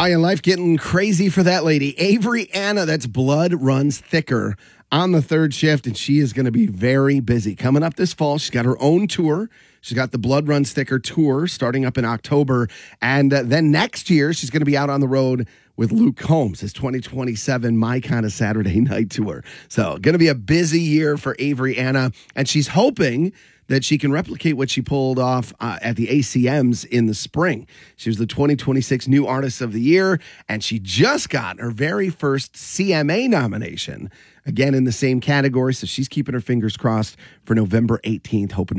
And life getting crazy for that lady. Avery Anna, that's Blood Runs Thicker on the third shift, and she is going to be very busy. Coming up this fall, she's got her own tour. She's got the Blood Runs Thicker tour starting up in October. And then next year, she's going to be out on the road with Luke Combs, his 2027 My Kind of Saturday Night Tour. So going to be a busy year for Avery Anna, and she's hoping that she can replicate what she pulled off at the ACMs in the spring. She was the 2026 New Artist of the Year, and she just got her very first CMA nomination, again in the same category. So she's keeping her fingers crossed for November 18th, hoping